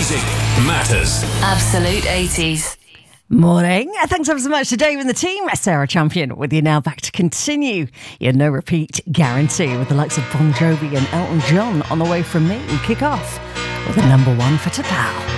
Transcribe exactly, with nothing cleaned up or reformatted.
Music matters. Absolute eighties. Morning. Thanks ever so much to Dave and the team. Sarah Champion with you now, back to continue your no repeat guarantee with the likes of Bon Jovi and Elton John on the way from me. We kick off with the number one for T'Pau.